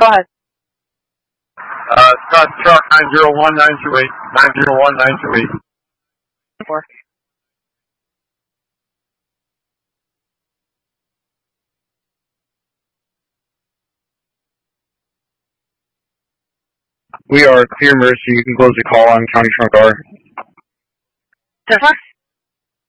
Go ahead. Scott Truck 901928. 901928. 4. We are clear, Mercy. You can close the call on County Trunk R. 10-4.